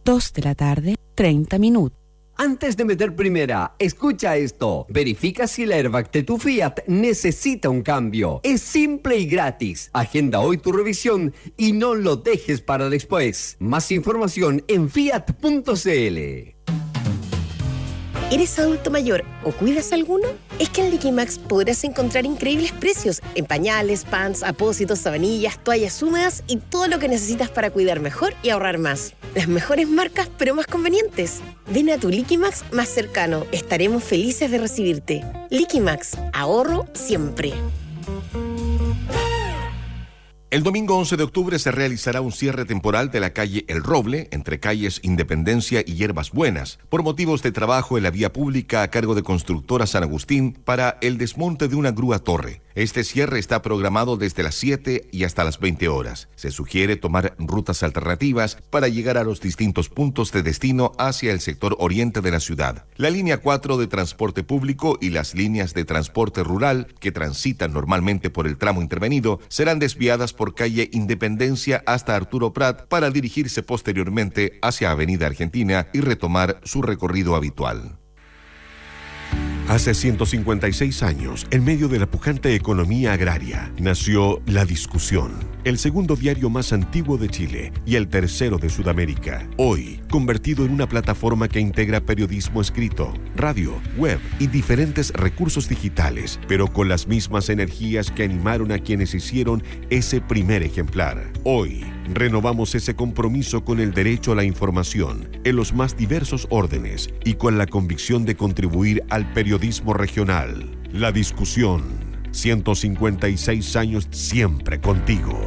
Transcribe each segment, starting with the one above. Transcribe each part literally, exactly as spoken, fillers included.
dos de la tarde, treinta minutos. Antes de meter primera, escucha esto. Verifica si el airbag de tu Fiat necesita un cambio. Es simple y gratis. Agenda hoy tu revisión y no lo dejes para después. Más información en fiat punto c l. ¿Eres adulto mayor o cuidas a alguno? Es que en Liquimax podrás encontrar increíbles precios en pañales, pants, apósitos, sabanillas, toallas húmedas y todo lo que necesitas para cuidar mejor y ahorrar más. Las mejores marcas, pero más convenientes. Ven a tu Liquimax más cercano. Estaremos felices de recibirte. Liquimax, ahorro siempre. El domingo once de octubre se realizará un cierre temporal de la calle El Roble, entre calles Independencia y Hierbas Buenas, por motivos de trabajo en la vía pública a cargo de Constructora San Agustín para el desmonte de una grúa torre. Este cierre está programado desde las siete y hasta las veinte horas. Se sugiere tomar rutas alternativas para llegar a los distintos puntos de destino hacia el sector oriente de la ciudad. La línea cuatro de transporte público y las líneas de transporte rural que transitan normalmente por el tramo intervenido serán desviadas por calle Independencia hasta Arturo Prat para dirigirse posteriormente hacia Avenida Argentina y retomar su recorrido habitual. Hace ciento cincuenta y seis años, en medio de la pujante economía agraria, nació La Discusión, el segundo diario más antiguo de Chile y el tercero de Sudamérica. Hoy, convertido en una plataforma que integra periodismo escrito, radio, web y diferentes recursos digitales, pero con las mismas energías que animaron a quienes hicieron ese primer ejemplar. Hoy, renovamos ese compromiso con el derecho a la información en los más diversos órdenes y con la convicción de contribuir al periodismo regional. La Discusión, ciento cincuenta y seis años siempre contigo.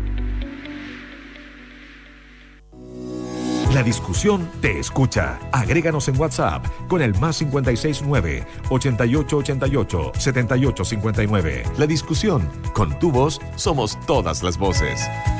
La Discusión te escucha. Agréganos en WhatsApp con el más cincuenta y seis nueve, ochenta y ocho ochenta y ocho, setenta y ocho cincuenta y nueve. La Discusión, con tu voz somos todas las voces.